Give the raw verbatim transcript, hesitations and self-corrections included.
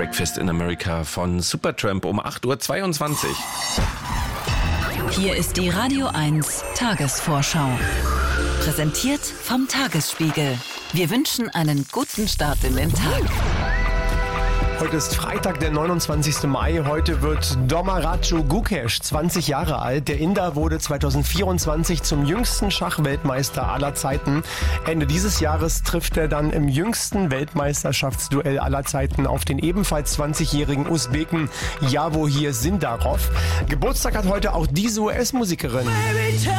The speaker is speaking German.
Breakfast in America von Supertramp um acht Uhr zweiundzwanzig. Hier ist die Radio eins Tagesvorschau. Präsentiert vom Tagesspiegel. Wir wünschen einen guten Start in den Tag. Heute ist Freitag, der neunundzwanzigsten Mai. Heute wird Dhomaraju Gukesh zwanzig Jahre alt. Der Inder wurde zweitausendvierundzwanzig zum jüngsten Schachweltmeister aller Zeiten. Ende dieses Jahres trifft er dann im jüngsten Weltmeisterschaftsduell aller Zeiten auf den ebenfalls zwanzigjährigen Usbeken Javohir Zindarov. Geburtstag hat heute auch diese U S-Musikerin.